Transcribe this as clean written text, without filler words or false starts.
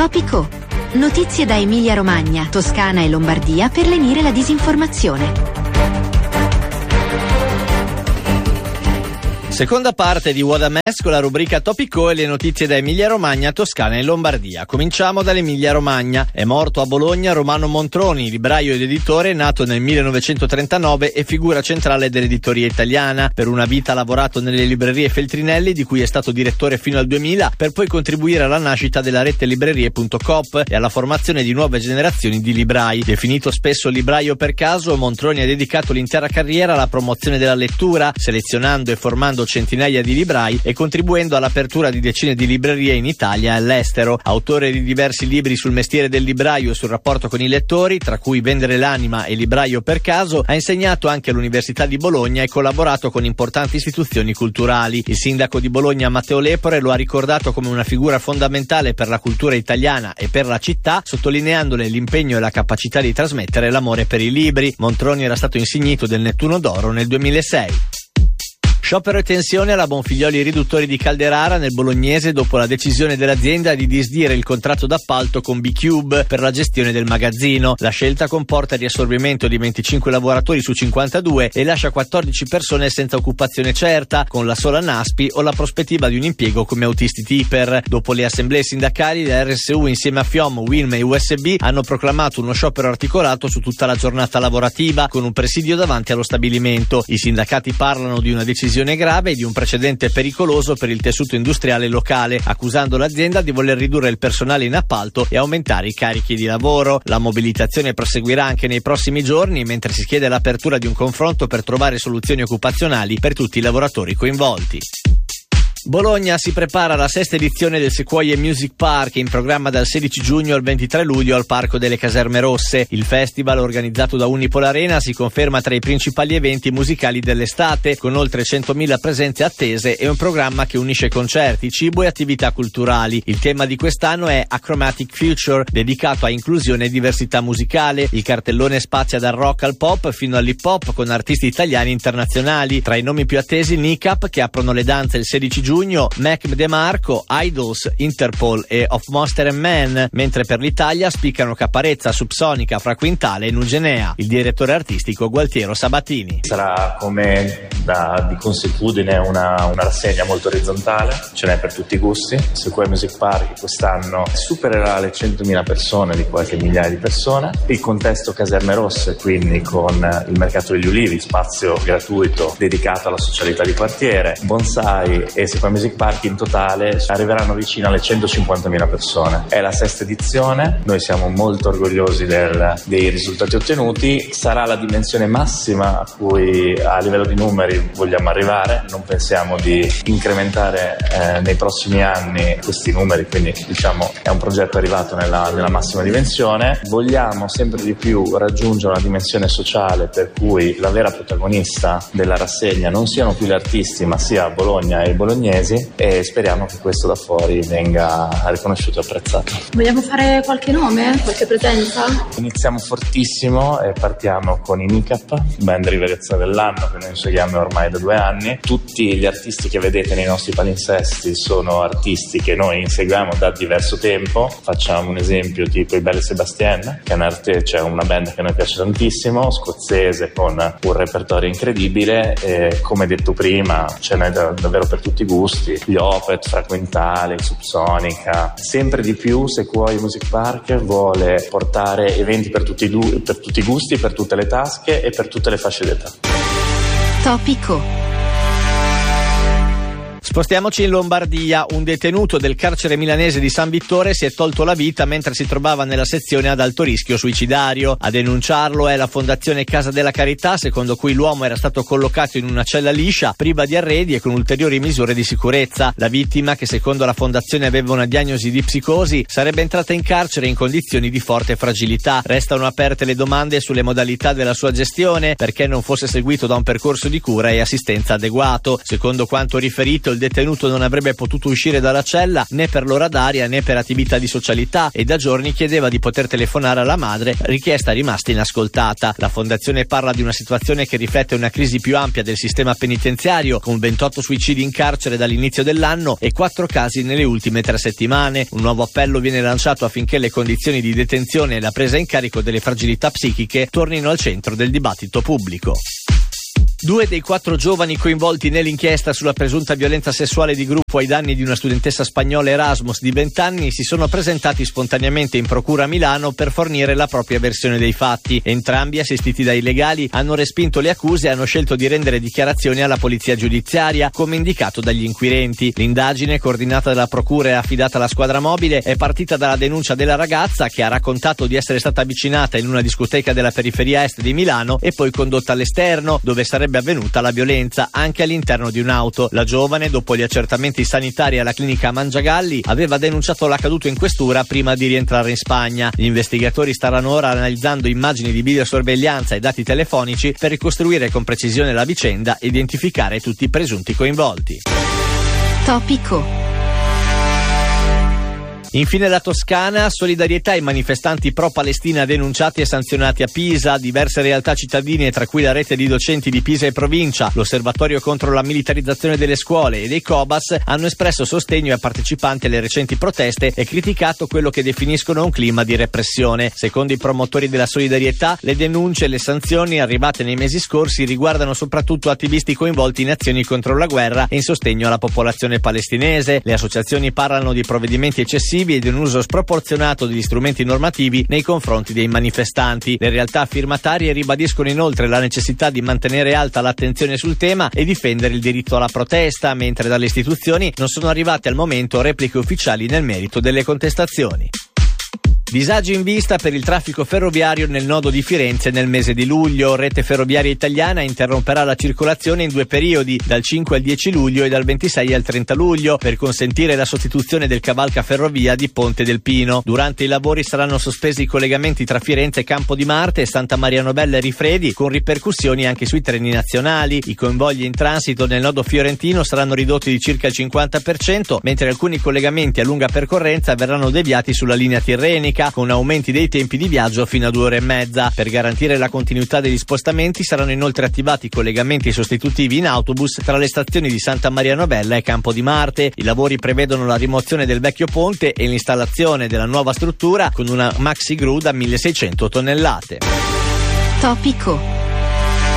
Topico. Notizie da Emilia-Romagna, Toscana e Lombardia per lenire la disinformazione. Seconda parte di What a Mess con la rubrica Topico e le notizie da Emilia-Romagna, Toscana e Lombardia. Cominciamo dall'Emilia-Romagna. È morto a Bologna Romano Montroni, libraio ed editore nato nel 1939 e figura centrale dell'editoria italiana. Per una vita ha lavorato nelle librerie Feltrinelli, di cui è stato direttore fino al 2000, per poi contribuire alla nascita della rete librerie.coop e alla formazione di nuove generazioni di librai. Definito spesso libraio per caso, Montroni ha dedicato l'intera carriera alla promozione della lettura, selezionando e formando centinaia di librai e contribuendo all'apertura di decine di librerie in Italia e all'estero. Autore di diversi libri sul mestiere del libraio e sul rapporto con i lettori, tra cui Vendere l'anima e Libraio per caso, ha insegnato anche all'Università di Bologna e collaborato con importanti istituzioni culturali. Il sindaco di Bologna Matteo Lepore lo ha ricordato come una figura fondamentale per la cultura italiana e per la città, sottolineandole l'impegno e la capacità di trasmettere l'amore per i libri. Montroni era stato insignito del Nettuno d'Oro nel 2006. Sciopero e tensione alla Bonfiglioli riduttori di Calderara nel Bolognese dopo la decisione dell'azienda di disdire il contratto d'appalto con B-Cube per la gestione del magazzino. La scelta comporta il riassorbimento di 25 lavoratori su 52 e lascia 14 persone senza occupazione certa, con la sola NASPI o la prospettiva di un impiego come autisti tipper. Dopo le assemblee sindacali, la RSU insieme a FIOM, WILM e USB hanno proclamato uno sciopero articolato su tutta la giornata lavorativa, con un presidio davanti allo stabilimento. I sindacati parlano di una decisione grave e di un precedente pericoloso per il tessuto industriale locale, accusando l'azienda di voler ridurre il personale in appalto e aumentare i carichi di lavoro. La mobilitazione proseguirà anche nei prossimi giorni, mentre si chiede l'apertura di un confronto per trovare soluzioni occupazionali per tutti i lavoratori coinvolti. Bologna si prepara alla sesta edizione del Sequoia Music Park, in programma dal 16 giugno al 23 luglio al Parco delle Caserme Rosse. Il festival, organizzato da Unipol Arena, si conferma tra i principali eventi musicali dell'estate, con oltre 100.000 presenze attese e un programma che unisce concerti, cibo e attività culturali. Il tema di quest'anno è Achromatic Future, dedicato a inclusione e diversità musicale. Il cartellone spazia dal rock al pop fino all'hip hop, con artisti italiani e internazionali. Tra i nomi più attesi, Nicap, che aprono le danze il 16 giugno, Mac DeMarco, Idols, Interpol e Of Monster and Men, mentre per l'Italia spiccano Caparezza, Subsonica, Fra Quintale e Nugenea. Il direttore artistico Gualtiero Sabatini. Sarà come di consuetudine una rassegna molto orizzontale, ce n'è per tutti i gusti. Sequoia Music Park quest'anno supererà le 100.000 persone, di qualche migliaia di persone. Il contesto Caserme Rosse, quindi con il Mercato degli Ulivi, spazio gratuito dedicato alla socialità di quartiere, bonsai e Sequoia Music Park in totale arriveranno vicino alle 150.000 persone. È la sesta edizione, noi siamo molto orgogliosi dei risultati ottenuti. Sarà la dimensione massima a cui a livello di numeri vogliamo arrivare. Non pensiamo di incrementare nei prossimi anni questi numeri, quindi diciamo è un progetto arrivato nella massima dimensione. Vogliamo sempre di più raggiungere una dimensione sociale per cui la vera protagonista della rassegna non siano più gli artisti ma sia Bologna e i bolognesi, e speriamo che questo da fuori venga riconosciuto e apprezzato. Vogliamo fare qualche nome? Qualche presenza? Iniziamo fortissimo e partiamo con i Nicap, band rivelazione dell'anno che noi seguiamo ormai da 2 anni. Tutti gli artisti che vedete nei nostri palinsesti sono artisti che noi inseguiamo da diverso tempo. Facciamo un esempio tipo i Belle Sébastien, che è una band che a noi piace tantissimo, scozzese con un repertorio incredibile, e come detto prima ce n'è davvero per tutti i gusti. Gli Opeth, Fra Quintale, Subsonica. Sempre di più Sequoia Music Park vuole portare eventi per tutti i gusti, per tutte le tasche e per tutte le fasce d'età. Topico. Spostiamoci in Lombardia. Un detenuto del carcere milanese di San Vittore si è tolto la vita mentre si trovava nella sezione ad alto rischio suicidario. A denunciarlo è la Fondazione Casa della Carità, secondo cui l'uomo era stato collocato in una cella liscia, priva di arredi e con ulteriori misure di sicurezza. La vittima, che secondo la fondazione aveva una diagnosi di psicosi, sarebbe entrata in carcere in condizioni di forte fragilità. Restano aperte le domande sulle modalità della sua gestione, perché non fosse seguito da un percorso di cura e assistenza adeguato. Secondo quanto riferito, il detenuto non avrebbe potuto uscire dalla cella né per l'ora d'aria né per attività di socialità e da giorni chiedeva di poter telefonare alla madre, richiesta rimasta inascoltata. La fondazione parla di una situazione che riflette una crisi più ampia del sistema penitenziario, con 28 suicidi in carcere dall'inizio dell'anno e 4 casi nelle ultime 3 settimane. Un nuovo appello viene lanciato affinché le condizioni di detenzione e la presa in carico delle fragilità psichiche tornino al centro del dibattito pubblico. 2 dei 4 giovani coinvolti nell'inchiesta sulla presunta violenza sessuale di gruppo ai danni di una studentessa spagnola Erasmus di 20 anni si sono presentati spontaneamente in procura a Milano per fornire la propria versione dei fatti. Entrambi, assistiti dai legali, hanno respinto le accuse e hanno scelto di rendere dichiarazioni alla polizia giudiziaria, come indicato dagli inquirenti. L'indagine, coordinata dalla procura e affidata alla squadra mobile, è partita dalla denuncia della ragazza, che ha raccontato di essere stata avvicinata in una discoteca della periferia est di Milano e poi condotta all'esterno, dove sarebbe avvenuta la violenza anche all'interno di un'auto. La giovane, dopo gli accertamenti sanitari alla clinica Mangiagalli, aveva denunciato l'accaduto in questura prima di rientrare in Spagna. Gli investigatori staranno ora analizzando immagini di videosorveglianza e dati telefonici per ricostruire con precisione la vicenda e identificare tutti i presunti coinvolti. Topico. Infine la Toscana, solidarietà ai manifestanti pro-Palestina denunciati e sanzionati a Pisa. Diverse realtà cittadine, tra cui la rete di docenti di Pisa e provincia, l'Osservatorio contro la militarizzazione delle scuole e dei Cobas, hanno espresso sostegno ai partecipanti alle recenti proteste e criticato quello che definiscono un clima di repressione. Secondo i promotori della solidarietà, le denunce e le sanzioni arrivate nei mesi scorsi riguardano soprattutto attivisti coinvolti in azioni contro la guerra e in sostegno alla popolazione palestinese. Le associazioni parlano di provvedimenti eccessivi e di un uso sproporzionato degli strumenti normativi nei confronti dei manifestanti. Le realtà firmatarie ribadiscono inoltre la necessità di mantenere alta l'attenzione sul tema e difendere il diritto alla protesta, mentre dalle istituzioni non sono arrivate al momento repliche ufficiali nel merito delle contestazioni. Disagi in vista per il traffico ferroviario nel nodo di Firenze nel mese di luglio. Rete Ferroviaria Italiana interromperà la circolazione in 2 periodi, dal 5 al 10 luglio e dal 26 al 30 luglio, per consentire la sostituzione del cavalcaferrovia di Ponte del Pino. Durante i lavori saranno sospesi i collegamenti tra Firenze e Campo di Marte, Santa Maria Novella e Rifredi, con ripercussioni anche sui treni nazionali. I convogli in transito nel nodo fiorentino saranno ridotti di circa il 50%, mentre alcuni collegamenti a lunga percorrenza verranno deviati sulla linea tirrenica, con aumenti dei tempi di viaggio fino a 2 ore e mezza. Per garantire la continuità degli spostamenti saranno inoltre attivati collegamenti sostitutivi in autobus tra le stazioni di Santa Maria Novella e Campo di Marte. I lavori prevedono la rimozione del vecchio ponte e l'installazione della nuova struttura con una maxi gru da 1600 tonnellate. Topico.